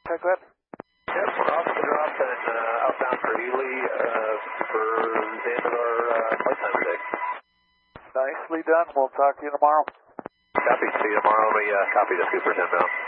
Okay, go ahead. Yep, we're off the drop and outbound for Ely for the end of our flight time today. Nicely done. We'll talk to you tomorrow. Copy. See you tomorrow. We copy the Cooper's inbound.